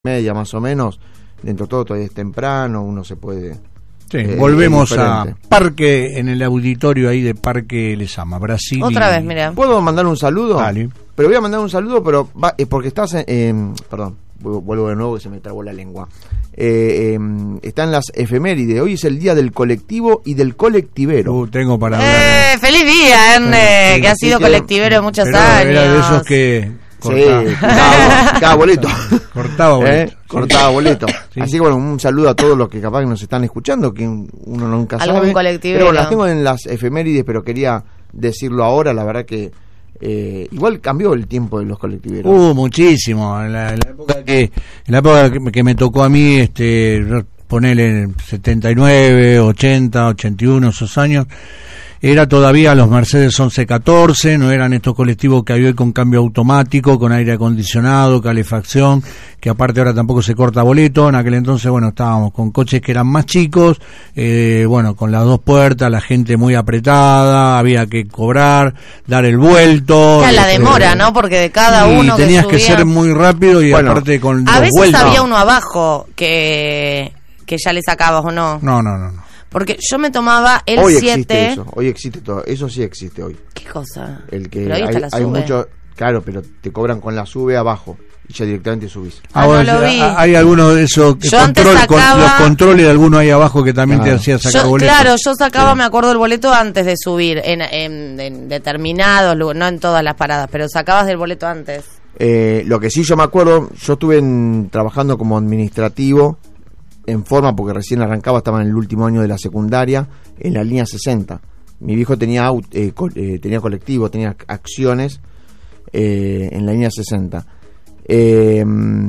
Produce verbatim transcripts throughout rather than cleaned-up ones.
media más o menos, dentro de todo todavía es temprano, uno se puede... Sí, eh, volvemos a Parque, en el auditorio ahí de Parque Lezama, Brasil. Otra vez, mira. ¿Puedo mandar un saludo? Dale. Pero voy a mandar un saludo, pero va, es porque estás en... Eh, perdón, vuelvo de nuevo que se me trabó la lengua. Eh, eh, están las efemérides. Hoy es el día del colectivo y del colectivero. Uh, tengo para hablar. Eh, ¡Feliz día, Erne! Sí, que ha sí, sido que- colectivero muchos Pero años. era de esos que cortaba, Sí, cada, cada boleto. cortaba boleto. ¿Eh? Cortaba boleto. Sí. Así que bueno, un saludo a todos los que capaz que nos están escuchando, que uno nunca Algún sabe. colectivero. Pero bueno, las tengo en las efemérides, pero quería decirlo ahora, la verdad que eh, igual cambió el tiempo de los colectiveros. Uh, muchísimo. En la, en la época que en la época que, que me tocó a mí, este, ponerle setenta y nueve, ochenta, ochenta y uno, esos años, era todavía los Mercedes once catorce, no eran estos colectivos que hay hoy con cambio automático, con aire acondicionado, calefacción, que aparte ahora tampoco se corta boleto. En aquel entonces, bueno, estábamos con coches que eran más chicos, eh, bueno, con las dos puertas, la gente muy apretada, había que cobrar, dar el vuelto. Era la este, demora, ¿no? Porque de cada y uno tenías que que subía... ser muy rápido y Bueno, aparte con A los veces vueltos. había uno abajo que, que ya le sacabas o no. No, no, no, no. Porque yo me tomaba el Hoy existe siete... eso, hoy existe todo, eso sí existe hoy. ¿Qué cosa? El que Pero ahí hay, está la hay sube. mucho, claro, pero te cobran con la sube abajo y ya directamente subís. Ah, no Ahora, lo vi. hay algunos de esos que Yo antes control, con- sacaba- los controles de algunos ahí abajo que también Claro. te hacía sacar Yo, boletos. claro, yo sacaba, Sí. me acuerdo, el boleto antes de subir, en, en, en determinados lugares, no en todas las paradas, pero sacabas el boleto antes. Eh, lo que sí yo me acuerdo, yo estuve en- trabajando como administrativo en forma, porque recién arrancaba, estaba en el último año de la secundaria, en la línea sesenta. Mi viejo tenía aut- eh, co- eh, tenía colectivo, tenía acciones eh, en la línea sesenta. Eh,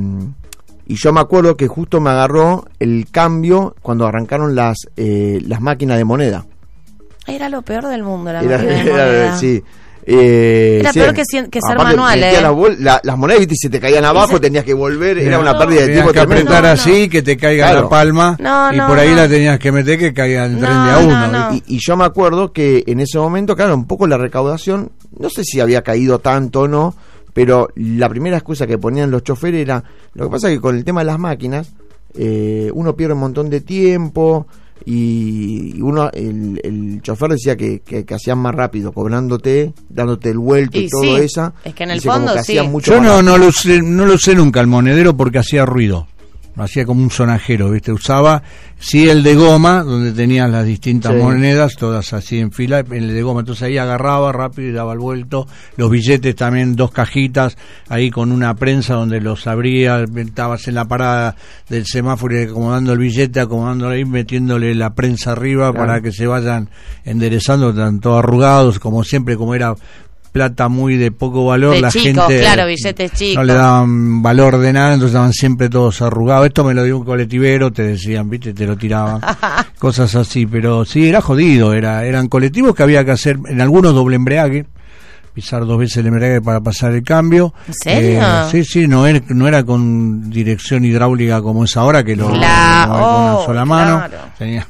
y yo me acuerdo que justo me agarró el cambio cuando arrancaron las eh, las máquinas de moneda. Era lo peor del mundo, la Era, máquina de era- moneda. sí. Eh, Era sí, peor que si- que ser aparte, manual, metías eh. las, bol- la- las monedas, viste, y se te caían abajo, se- tenías que volver, era Era- una pérdida de Tenías tiempo que tremenda. apretar No, no. así, que te caiga Claro. la palma, No, y no, por ahí no. la tenías que meter que caiga en No, tren de a no, uno. no. Y, y yo me acuerdo que en ese momento, claro, un poco la recaudación, no sé si había caído tanto o no, pero la primera excusa que ponían los choferes era, lo que pasa es que con el tema de las máquinas, eh, uno pierde un montón de tiempo, y uno el, el chofer decía que, que, que hacían más rápido, cobrándote, dándote el vuelto y, Y todo sí, eso. es que en el Dice, como fondo que sí. hacían mucho Yo más no, rápido. no lo usé, no lo usé nunca el monedero porque hacía ruido. Hacía como un sonajero, ¿viste? Usaba, sí, el de goma, donde tenías las distintas Sí. monedas, todas así en fila, en el de goma. Entonces ahí agarraba rápido y daba el vuelto. Los billetes también, dos cajitas, ahí con una prensa donde los abría, estabas en la parada del semáforo y acomodando el billete, acomodándolo ahí, metiéndole la prensa arriba Claro. para que se vayan enderezando, están todos arrugados, como siempre, como era plata muy de poco valor, De la chicos, gente claro, billetes chicos. no le daban valor de nada, entonces estaban siempre todos arrugados. Esto me lo dio un colectivero, te decían, viste, te lo tiraban, cosas así, pero sí, era jodido, era eran colectivos que había que hacer, en algunos doble embrague, pisar dos veces el embrague para pasar el cambio. ¿En serio? Eh, sí, sí, no era, no era con dirección hidráulica como es ahora, que lo Claro, lo- con una oh, sola mano. claro. Tenía-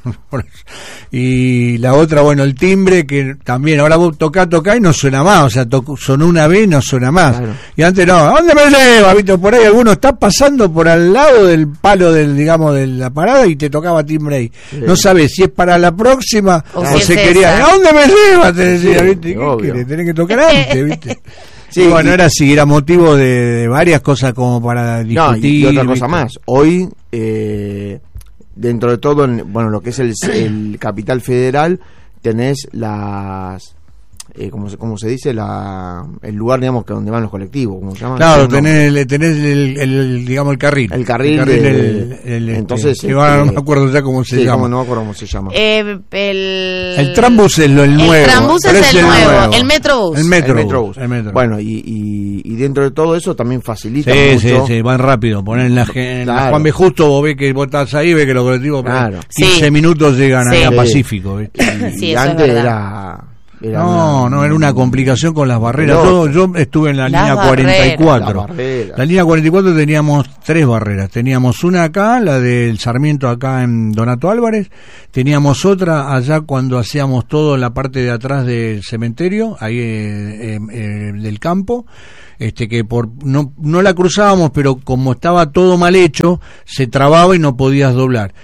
y la otra, bueno, el timbre, que también, ahora vos tocá, tocá y no suena más, o sea, tocó- sonó una vez y no suena más. Claro. Y antes no, ¿a dónde me lleva? ¿Viste? Por ahí alguno está pasando por al lado del palo del, digamos, de la parada y te tocaba timbre ahí. Sí. No sabes si es para la próxima O o, si se es quería, esa. ¿a dónde me lleva? Te decía, Sí, ¿viste? ¿Qué obvio. querés? Tenés que tocar antes, ¿viste? Sí, Y bueno, y- era así, era motivo de, de varias cosas como para No, discutir. y, y otra cosa ¿viste? más. Hoy, eh, dentro de todo, en, bueno, lo que es el, el Capital Federal, tenés las... Eh, ¿cómo, se, ¿Cómo se dice? La, el lugar, digamos, que donde van los colectivos. ¿Cómo se llama? Claro, No, tenés, el, tenés el, el- el, digamos, el carril. El carril el, de- el- el- entonces, este, que ahora este, no me acuerdo ya cómo se sí, llama. cómo, no me acuerdo cómo se llama. Eh, el... El trambus es lo, el El nuevo. trambús pero es el el nuevo, el metrobús. El metrobús. el Metrobús. el Metrobús. Bueno, y, y, y dentro de todo eso también facilita Sí, sí, mucho. sí, van rápido. Poner en la, en la Claro. Juan B. Justo, vos ves que vos estás ahí, ves que los colectivos Claro. quince Sí. minutos llegan ahí Sí. a Sí. Pacífico, ¿viste? Y Sí, eso es antes verdad. era... Era no, una, no, era una complicación con las barreras. Pelota. Yo, yo estuve en la, La línea barrera. cuarenta y cuatro. La barrera. La línea cuarenta y cuatro teníamos tres barreras. Teníamos una acá, la del Sarmiento acá en Donato Álvarez. Teníamos otra allá cuando hacíamos todo en la parte de atrás del cementerio, ahí eh, eh, eh, del campo. Este que por no no la cruzábamos, pero como estaba todo mal hecho, se trababa y no podías doblar.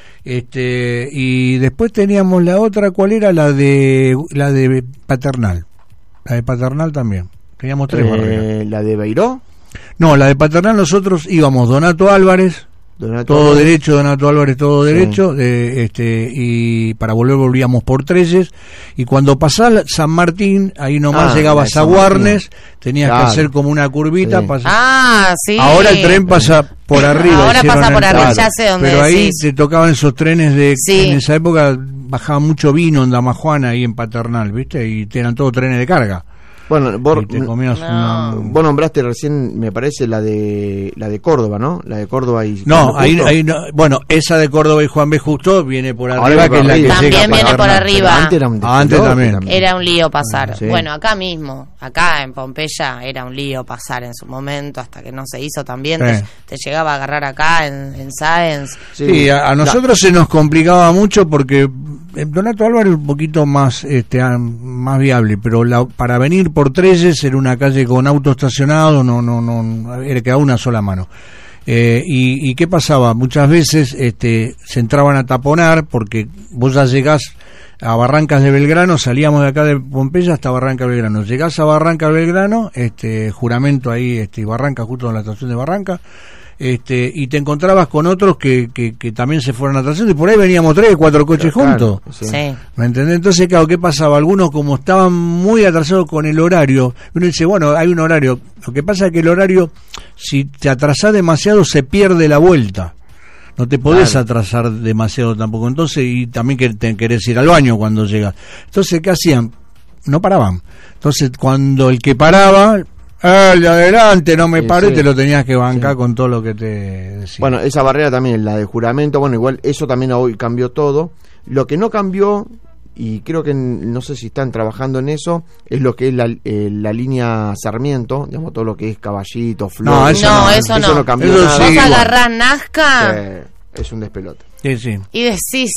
Este y después teníamos la otra, ¿cuál era? La de la de Paternal. La de Paternal también. Teníamos tres eh, barreras. ¿La de Beiró? No, la de Paternal nosotros íbamos Donato Álvarez, Donato todo Álvarez. derecho, Donato Álvarez todo Sí. derecho, eh, este y para volver volvíamos por Treyes, y cuando pasás San Martín, ahí nomás Ah, llegabas la a de San Warnes, Martín. tenías Claro. que hacer como una curvita. Sí. Pasar. Ah, sí. Ahora el tren pasa por arriba. Ahora hicieron pasa por el- arriba, claro. ya sé dónde Pero ahí decís. te tocaban esos trenes de... Sí. En esa época bajaba mucho vino en Damajuana, ahí en Paternal, ¿viste? Y eran todos trenes de carga. Bueno, vos, Y te comías No. una... vos nombraste recién, me parece, la de la de Córdoba, ¿no? La de Córdoba y... No, Juan ahí, Justo. ahí no, bueno, esa de Córdoba y Juan B. Justo viene por Ahora arriba, viene que es por la que arriba. llega También a viene por Paternal. arriba. Pero antes era un Ah, antes despelote también. Era un lío pasar. Sí. Bueno, acá mismo, acá en Pompeya, era un lío pasar en su momento, hasta que no se hizo también. Sí. Te, te llegaba a agarrar acá en, en Science. Sí, a, a nosotros se nos complicaba mucho porque eh, Donato Álvarez un poquito más este ah, más viable, pero la, para venir por Treyes era una calle con auto estacionado, no no no era que a una sola mano. Eh, y, y qué pasaba, muchas veces este se entraban a taponar porque vos ya llegás a Barrancas de Belgrano, salíamos de acá de Pompeya hasta Barranca de Belgrano, llegás a Barranca de Belgrano, este juramento ahí, este Barranca, justo en la estación de Barranca, este y te encontrabas con otros que, que, que también se fueron atrasando, y por ahí veníamos tres, cuatro coches Claro, juntos. sí. Sí. ¿Me entendés? Entonces, claro, ¿qué pasaba? Algunos, como estaban muy atrasados con el horario, uno dice, bueno, hay un horario. Lo que pasa es que el horario, si te atrasás demasiado, se pierde la vuelta. No te podés Claro. atrasar demasiado tampoco. Entonces, y también que te querés ir al baño cuando llegas. Entonces, ¿qué hacían? No paraban. Entonces, cuando el que paraba, ah, el de adelante, no me Sí, paré, sí. te lo tenías que bancar Sí. con todo lo que te decía. Bueno, esa barrera también, la de juramento, bueno, igual eso también hoy cambió todo. Lo que no cambió, y creo que en- no sé si están trabajando en eso, es lo que es la, eh, la línea Sarmiento, digamos, todo lo que es Caballito, Flor. No, eso No, no. eso no. cambió Eso nada. sí, Vos igual. agarrás Nazca Eh, es un despelote. Sí, sí. y decís,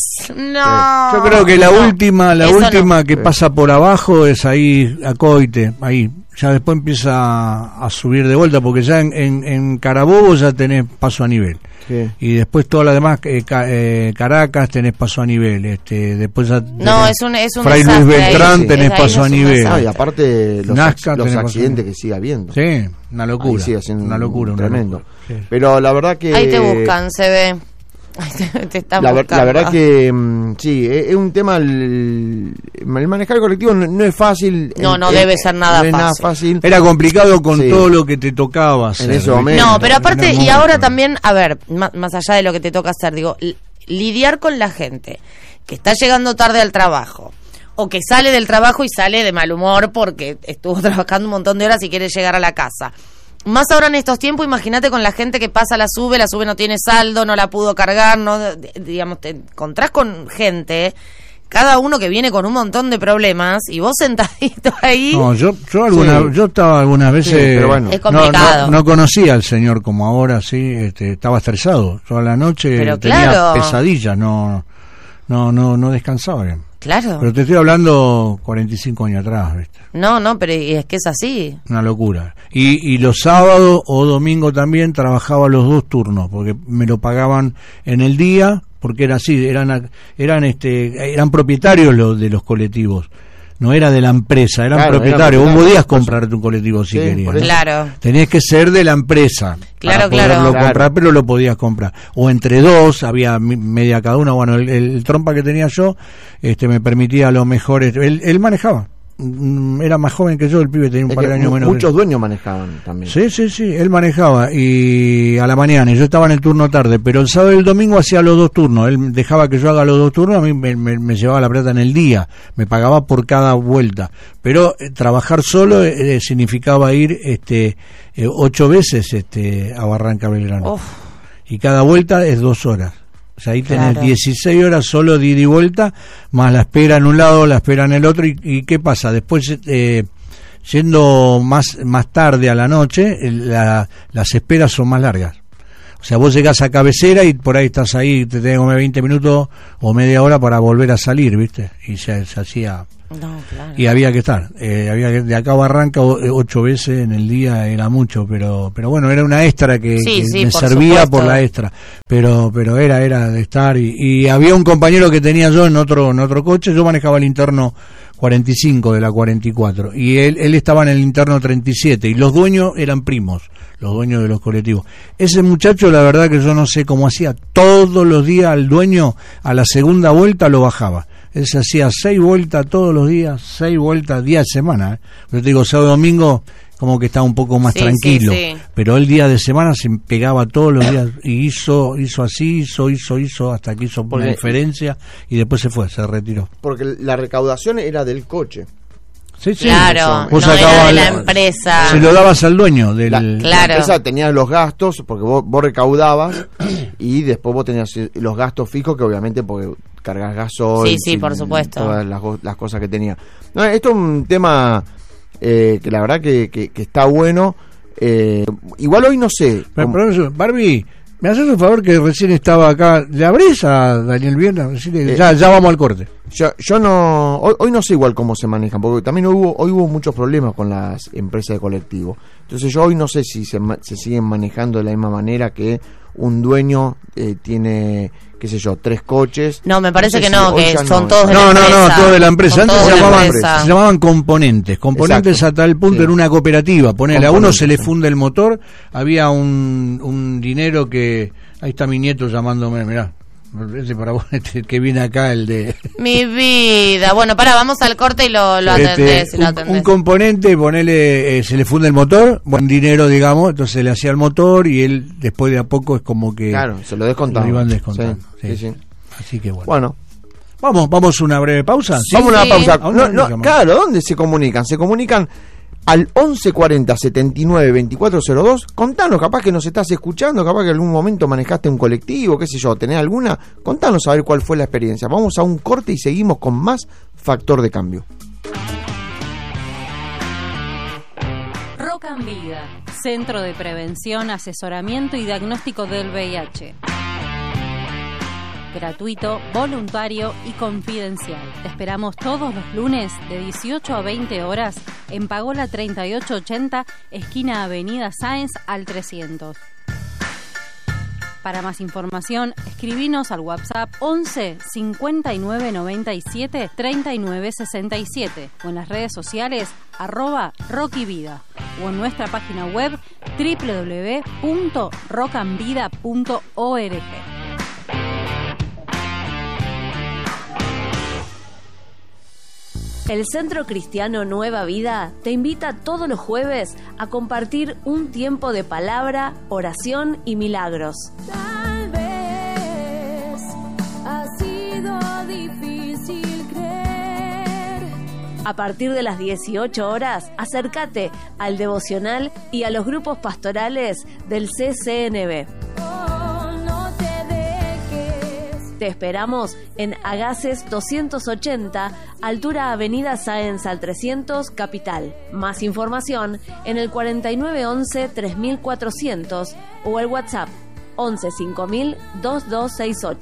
no. Yo creo que la No, última, la eso no. última que Sí. pasa por abajo es ahí a Coite, ahí. Ya después empieza a, a subir de vuelta, porque ya en, en, en Carabobo ya tenés paso a nivel. Sí. Y después todas las demás, eh, Ca- eh, Caracas tenés paso a nivel. Este, después ya No, tenés es un, es un Fray Luis desastre ahí. Beltrán Sí. tenés Es ahí, paso no a es un nivel. Ah, y desastre. aparte los, Nazca ac- los tenés accidentes razón. que sigue habiendo. Sí, una locura. Ahí sigue siendo una locura, una tremendo. locura. Sí. Pero la verdad que... Ahí te buscan, se ve. Ahí te, te están La, ver- buscando. la verdad que mm, sí, es, es un tema, el, el manejar el colectivo no, no es fácil. No, en- no en- debe ser nada no es nada fácil. fácil. Era complicado con Sí. todo lo que te tocaba hacer, ese ¿viste? momento. No, pero aparte, Era y muy ahora complicado. también, a ver, más, más allá de lo que te toca hacer, digo, li- lidiar con la gente que está llegando tarde al trabajo, o que sale del trabajo y sale de mal humor porque estuvo trabajando un montón de horas y quiere llegar a la casa. Más ahora en estos tiempos, imagínate con la gente que pasa la sube, la sube no tiene saldo, no la pudo cargar, no, d- digamos, te encontrás con gente, cada uno que viene con un montón de problemas, y vos sentadito ahí. No, yo, yo, alguna, Sí. yo estaba algunas veces. Sí, pero bueno. Es no- complicado. No, no conocía al señor como ahora, sí, este, estaba estresado. Yo a la noche Pero tenía claro. pesadillas, no, no, no, no descansaba bien. Claro. Pero te estoy hablando cuarenta y cinco años atrás, ¿viste? No, no, pero es que es así. Una locura. Y, y los sábados o domingo también trabajaba los dos turnos, porque me lo pagaban en el día, porque era así, eran, eran, este, eran propietarios los de los colectivos. No era de la empresa, eran Claro, propietarios. eran Vos podías propietarios. comprarte un colectivo si Sí, querías. por ¿no? eso. Claro. Tenías que ser de la empresa Claro, para poderlo claro. comprar, Claro. pero lo podías comprar. O entre dos, había mi- media cada una. Bueno, el, el trompa que tenía yo este me permitía a lo mejor. este, él, él manejaba. Mm, Era más joven que yo, el pibe tenía un Es par que de años mu- menos. que muchos yo. dueños manejaban también. Sí, sí, sí, él manejaba y a la mañana y yo estaba en el turno tarde, pero el sábado y el domingo hacía los dos turnos. Él dejaba que yo haga los dos turnos, a mí me, me- me llevaba la plata en el día, me pagaba por cada vuelta. Pero eh, trabajar solo eh, significaba ir este eh, ocho veces este a Barranca Belgrano. Uf. Y cada vuelta es dos horas. sea, ahí tenés Claro. dieciséis horas solo de ida y vuelta, más la espera en un lado, la espera en el otro, y, y ¿qué pasa? Después, eh, yendo más, más tarde a la noche, la, las esperas son más largas. O sea, vos llegás a cabecera y por ahí estás ahí, te tenés que comer veinte minutos o media hora para volver a salir, ¿viste? Y se, se hacía... No, claro. Y había que estar, eh, había que, de acá a Barranca o- ocho veces en el día era mucho, pero pero bueno, era una extra que, Sí, que sí, me por servía supuesto. por la extra, pero pero era era de estar y, y había un compañero que tenía yo en otro en otro coche, yo manejaba el interno cuarenta y cinco de la cuarenta y cuatro y él él estaba en el interno treinta y siete y los dueños eran primos, los dueños de los colectivos. Ese muchacho, la verdad que yo no sé cómo hacía, todos los días al dueño a la segunda vuelta lo bajaba. Él se hacía seis vueltas todos los días, seis vueltas día de semana. ¿eh? Yo te digo, sábado y domingo como que estaba un poco más Sí, tranquilo, sí, sí. pero el día de semana se pegaba todos los días y hizo, hizo así, hizo, hizo, hizo, hasta que hizo Porque- una diferencia y después se fue, se retiró. Porque la recaudación era del coche. Sí, sí. Claro, Vos no era sacabas de la la- empresa. Se lo dabas al dueño del... La, Claro. la empresa tenía los gastos, porque vos, vos recaudabas y después vos tenías los gastos fijos, que obviamente porque cargas gasoil. Sí, sí, por supuesto. Todas las, go- las cosas que tenía. No, esto es un tema eh, que la verdad que, que, que está bueno. Eh, igual hoy no sé. Pero, cómo- pero eso, Barbie, me haces un favor que recién estaba acá. ¿Le abrís a Daniel Vierna? Decirle, Eh, ya, ya vamos al corte. Yo, yo no, hoy, hoy no sé igual cómo se manejan, porque también hubo, hoy hubo muchos problemas con las empresas de colectivo. Entonces yo hoy no sé si se, ma- se siguen manejando de la misma manera que un dueño eh, tiene, qué sé yo, tres coches. No, me parece sé que si no, hoy que ya son no. todos de la No, no, empresa. no, todo de la empresa. Son Antes todos se de la llamaban, empresa. se llamaban componentes. Componentes Exacto. a tal punto Sí. en una cooperativa. Ponele, a uno Componentes, se le sí. funde el motor, había un, un dinero que... Ahí está mi nieto llamándome, mirá. Ese para vos, este que viene acá, el de... Mi vida. Bueno, pará, vamos al corte y lo, lo Este, atendés. y lo un, atendés. un componente, ponele, eh, se le funde el motor, buen dinero, digamos, entonces le hacía el motor y él después de a poco es como que Claro, se lo descontaban. lo iban descontando. Sí, sí. sí, sí. Así que bueno. Bueno, Vamos, vamos a una breve pausa. Sí. vamos a una pausa. ¿A dónde No, no, comunicamos? claro, ¿dónde se comunican? Se comunican al once cuarenta setenta y nueve veinticuatro cero dos. Contanos, capaz que nos estás escuchando, capaz que en algún momento manejaste un colectivo, qué sé yo, tenés alguna. Contanos a ver cuál fue la experiencia. Vamos a un corte y seguimos con más Factor de Cambio. Rocan Vida, Centro de Prevención, Asesoramiento y Diagnóstico del V I H. Gratuito, voluntario y confidencial. Te esperamos todos los lunes de dieciocho a veinte horas en Pagola treinta y ocho ochenta, esquina Avenida Sáenz al trescientos. Para más información, escribinos al WhatsApp once cincuenta y nueve noventa y siete treinta y nueve sesenta y siete o en las redes sociales arroba rockivida o en nuestra página web doble u doble u doble u punto rocanvida punto org. El Centro Cristiano Nueva Vida te invita todos los jueves a compartir un tiempo de palabra, oración y milagros. Tal vez ha sido difícil creer. A partir de las dieciocho horas, acércate al devocional y a los grupos pastorales del C C N B. Oh, no te dejes. Te esperamos en Agaces doscientos ochenta, altura Avenida Sáenz al trescientos, Capital. Más información en el cuarenta y nueve once tres mil cuatrocientos o el WhatsApp once cinco mil veintidós sesenta y ocho.